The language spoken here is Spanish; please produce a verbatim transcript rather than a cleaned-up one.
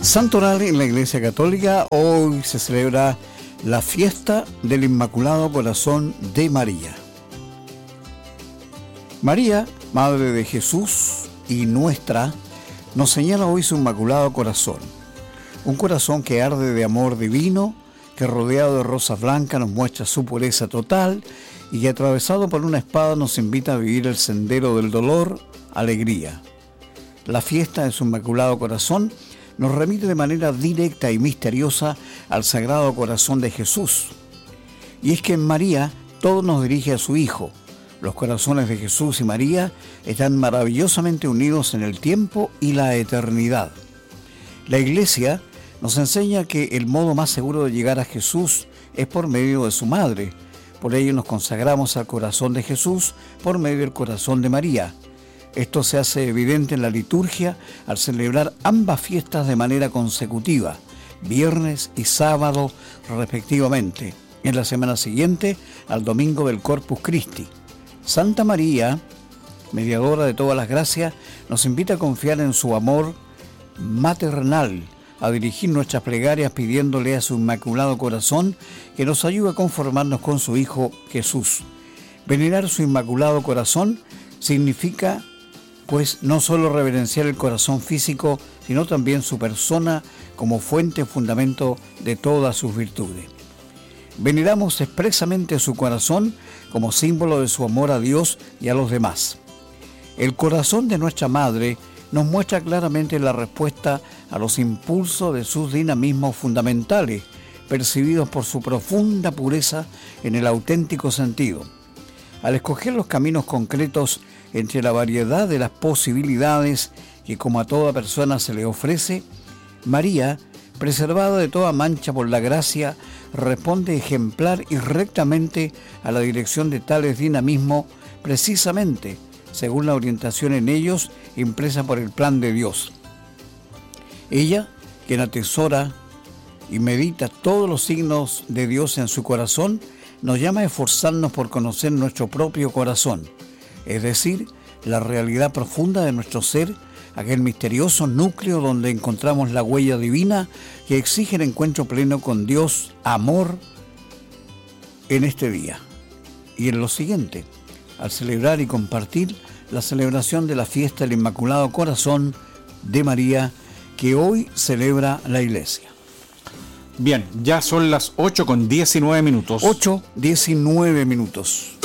Santoral en la Iglesia Católica. Hoy se celebra la fiesta del Inmaculado Corazón de María. María, Madre de Jesús y nuestra, nos señala hoy su Inmaculado Corazón. Un corazón que arde de amor divino, que rodeado de rosas blancas nos muestra su pureza total y que atravesado por una espada nos invita a vivir el sendero del dolor, alegría. La fiesta de su Inmaculado Corazón nos remite de manera directa y misteriosa al Sagrado Corazón de Jesús. Y es que en María todo nos dirige a su Hijo. Los corazones de Jesús y María están maravillosamente unidos en el tiempo y la eternidad. La Iglesia nos enseña que el modo más seguro de llegar a Jesús es por medio de su Madre. Por ello nos consagramos al corazón de Jesús por medio del corazón de María. Esto se hace evidente en la liturgia al celebrar ambas fiestas de manera consecutiva, viernes y sábado respectivamente, en la semana siguiente al domingo del Corpus Christi. Santa María, mediadora de todas las gracias, nos invita a confiar en su amor maternal, a dirigir nuestras plegarias pidiéndole a su Inmaculado Corazón que nos ayude a conformarnos con su Hijo Jesús. Venerar su Inmaculado Corazón significa, pues, no solo reverenciar el corazón físico, sino también su persona como fuente y fundamento de todas sus virtudes. Veneramos expresamente su corazón como símbolo de su amor a Dios y a los demás. El corazón de nuestra Madre nos muestra claramente la respuesta a los impulsos de sus dinamismos fundamentales, percibidos por su profunda pureza en el auténtico sentido. Al escoger los caminos concretos entre la variedad de las posibilidades que como a toda persona se le ofrece, María, preservada de toda mancha por la gracia, responde ejemplar y rectamente a la dirección de tales dinamismos, precisamente según la orientación en ellos impresa por el plan de Dios. Ella, quien atesora y medita todos los signos de Dios en su corazón, nos llama a esforzarnos por conocer nuestro propio corazón, es decir, la realidad profunda de nuestro ser, aquel misterioso núcleo donde encontramos la huella divina que exige el encuentro pleno con Dios, amor, en este día. Y en lo siguiente, al celebrar y compartir la celebración de la fiesta del Inmaculado Corazón de María, que hoy celebra la Iglesia. Bien, ya son las ocho con diecinueve minutos. ocho, diecinueve minutos.